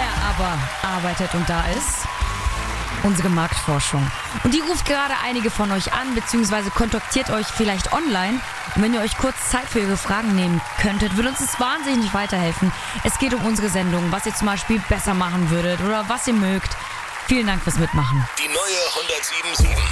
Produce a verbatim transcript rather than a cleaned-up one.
Wer aber arbeitet und da ist? Unsere Marktforschung. Und die ruft gerade einige von euch an, beziehungsweise kontaktiert euch vielleicht online. Und wenn ihr euch kurz Zeit für ihre Fragen nehmen könntet, würde uns das wahnsinnig weiterhelfen. Es geht um unsere Sendung, was ihr zum Beispiel besser machen würdet oder was ihr mögt. Vielen Dank fürs Mitmachen. Die neue hundertsieben Komma sieben.